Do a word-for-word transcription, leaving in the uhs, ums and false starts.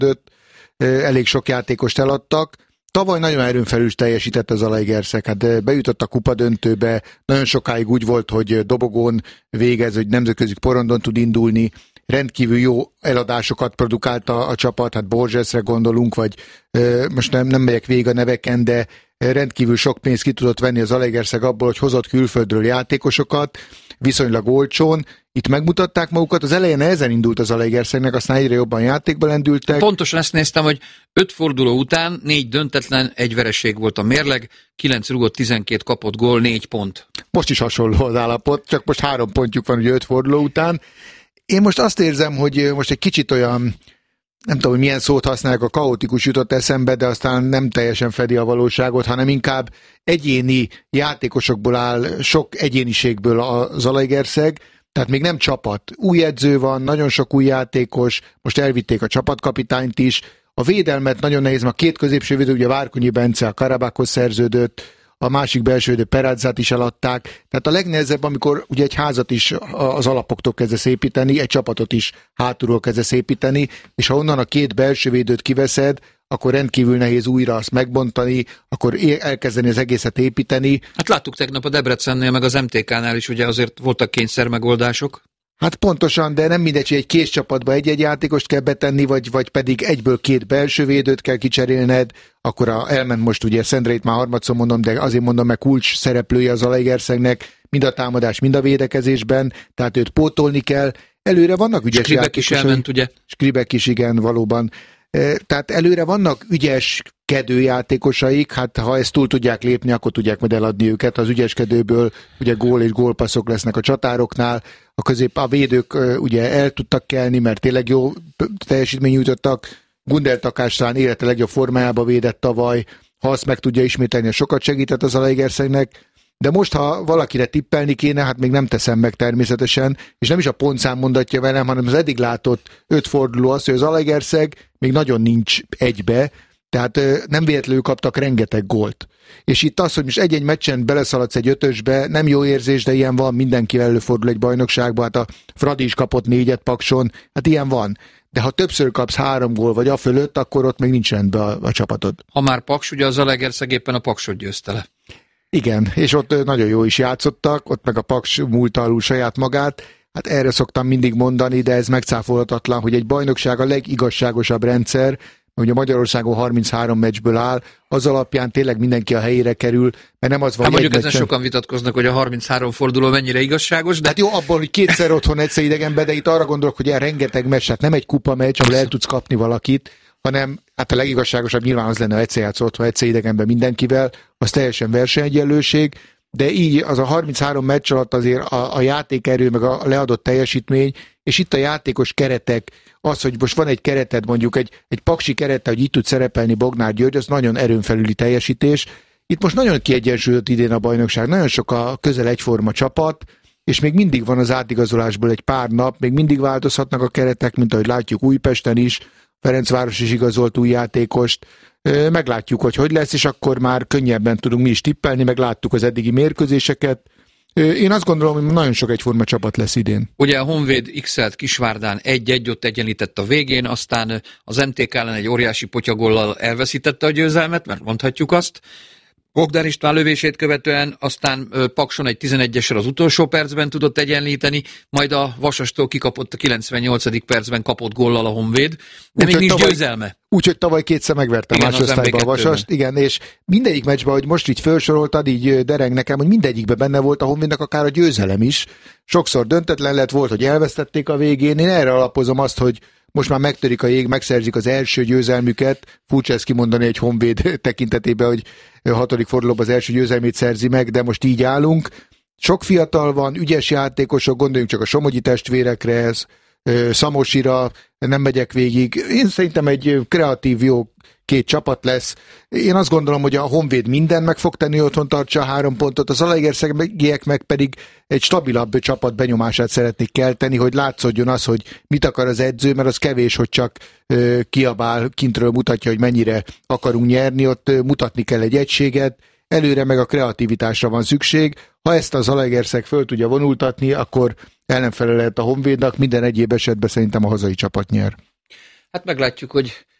kezdődött, elég sok játékost eladtak. Tavaly nagyon erőn felül teljesített az Zalaegerszeg, hát bejutott a kupadöntőbe, nagyon sokáig úgy volt, hogy dobogón végez, hogy nemzetközi porondon tud indulni, rendkívül jó eladásokat produkálta a csapat, hát Borgesre gondolunk, vagy most nem, nem megyek végig a neveken, de rendkívül sok pénzt ki tudott venni az Zalaegerszeg abból, hogy hozott külföldről játékosokat, viszonylag olcsón. Itt megmutatták magukat, az elején nehezen indult az Zalaegerszegnek, aztán egyre jobban játékba lendültek. Pontosan ezt néztem, hogy öt forduló után négy döntetlen, egy vereség volt a mérleg, kilenc rúgott, tizenkét kapott gól, négy pont. Most is hasonló az állapot, csak most három pontjuk van ugye öt forduló után. Én most azt érzem, hogy most egy kicsit olyan, nem tudom, hogy milyen szót használják, a kaotikus jutott eszembe, de aztán nem teljesen fedi a valóságot, hanem inkább egyéni játékosokból áll, sok egyéniségből a Zalaegerszeg, tehát még nem csapat. Új edző van, nagyon sok új játékos, most elvitték a csapatkapitányt is. A védelmet nagyon nehéz, mert a két középső védő, ugye Várkonyi Bence a Karabakhoz szerződött, a másik belsődő Perázzát is eladták. Tehát a legnehezebb, amikor ugye egy házat is az alapoktól kezdesz építeni, egy csapatot is hátulról kezdesz építeni, és ha onnan a két belsővédőt kiveszed, akkor rendkívül nehéz újra azt megbontani, akkor elkezdeni az egészet építeni. Hát láttuk tegnap a Debrecennél, meg az em té ká-nál is, ugye azért voltak kényszer megoldások. Hát pontosan, de nem mindegy, hogy egy késcsapatba egy-egy játékost kell betenni, vagy, vagy pedig egyből két belső védőt kell kicserélned, akkor a, elment most ugye Szendreit már harmadszor mondom, de azért mondom meg kulcs szereplője az Zalaegerszegnek, mind a támadás, mind a védekezésben, tehát őt pótolni kell. Előre vannak ügyes Skribek játékosai. is elment, ugye? Skribek is, igen, valóban. Tehát előre vannak ügyeskedő játékosaik, hát ha ezt túl tudják lépni, akkor tudják majd eladni őket. Az ügyeskedőből ugye gól és gólpasszok lesznek a csatároknál, a közép, a védők ugye el tudtak kelni, mert tényleg jó teljesítmény nyújtottak. Gundel Takás talán élete legjobb formájába védett tavaly, ha azt meg tudja ismételni, sokat segített az Zalaegerszegnek. De most, ha valakire tippelni kéne, hát még nem teszem meg természetesen, és nem is a pontszám mondatja velem, hanem az eddig látott öt forduló az, hogy az Zalaegerszeg még nagyon nincs egybe, tehát nem véletlenül kaptak rengeteg gólt. És itt az, hogy most egy-egy meccsen beleszaladsz egy ötösbe, nem jó érzés, de ilyen van, mindenkivel előfordul egy bajnokságban, hát a Fradi is kapott négyet Pakson, hát ilyen van. De ha többször kapsz három gól vagy a fölött, akkor ott még nincs rendben a, a csapatod. Ha már Paks, ugye a Zalaegerszeg éppen a Paksot győzte le. Igen, és ott nagyon jó is játszottak, ott meg a Paks múlta alul saját magát. Hát erre szoktam mindig mondani, de ez megcáfolhatatlan, hogy egy bajnokság a legigazságosabb rendszer, ugye Magyarországon harminchárom meccsből áll, az alapján tényleg mindenki a helyére kerül, mert nem az van, hát hogy mondjuk ezen meccsen... sokan vitatkoznak, hogy a harminchárom forduló mennyire igazságos, de... Hát jó, abból, hogy kétszer otthon, egyszer idegenben, de itt arra gondolok, hogy el rengeteg meccs, hát nem egy kupa meccs, ahol el tudsz kapni valakit, hanem hát a legigazságosabb nyilván az lenne, ha egyszer játszol otthon, egyszer idegenben mindenkivel, az teljesen versenyegyenlőség, de így az a harminchárom meccs alatt azért a, a játékerő, meg a leadott teljesítmény, és itt a játékos keretek, az, hogy most van egy kereted, mondjuk egy, egy paksi kerete, hogy itt tud szerepelni Bognár György, az nagyon erőn felüli teljesítés. Itt most nagyon kiegyensúlyozott idén a bajnokság, nagyon sok a közel egyforma csapat, és még mindig van az átigazolásból egy pár nap, még mindig változhatnak a keretek, mint ahogy látjuk Újpesten is, Ferencváros is igazolt új játékost, meglátjuk, hogy hogy lesz, és akkor már könnyebben tudunk mi is tippelni, meg láttuk az eddigi mérkőzéseket. Én azt gondolom, hogy nagyon sok egyforma csapat lesz idén. Ugye a Honvéd x-elt Kisvárdán egy-egy, ott egyenlített a végén, aztán az em té ká ellen egy óriási potyagollal elveszítette a győzelmet, mert mondhatjuk azt. Bogdán István lövését követően, aztán Pakson egy tizenegyesre az utolsó percben tudott egyenlíteni, majd a Vasastól kikapott a kilencvennyolcadik percben kapott góllal a Honvéd, de úgy, még nincs tavaly, győzelme. Úgyhogy tavaly kétszer megverte a másodosztályban a Vasast, igen, és mindegyik meccsben, hogy most így felsoroltad, így dereng nekem, hogy mindegyikben benne volt a Honvédnak akár a győzelem is. Sokszor döntetlen lett, volt, hogy elvesztették a végén. Én erre alapozom azt, hogy most már megtörik a jég, megszerzik az első győzelmüket. Furcsa ezt kimondani egy Honvéd tekintetében, hogy a hatodik fordulóban az első győzelmét szerzi meg, de most így állunk. Sok fiatal van, ügyes játékosok, gondoljunk csak a Somogyi testvérekre, ez, Szamosira, nem megyek végig. Én szerintem egy kreatív, jó két csapat lesz. Én azt gondolom, hogy a Honvéd minden meg fog tenni, otthon tartsa a három pontot, az Zalaegerszegiek meg pedig egy stabilabb csapat benyomását szeretnék kelteni, hogy látszódjon az, hogy mit akar az edző, mert az kevés, hogy csak ö, kiabál, kintről mutatja, hogy mennyire akarunk nyerni, ott ö, mutatni kell egy egységet, előre meg a kreativitásra van szükség. Ha ezt a Zalaegerszeg föl tudja vonultatni, akkor ellenfele lehet a Honvédnak, minden egyéb esetben szerintem a hazai csapat nyer. Hát meglátjuk, hogy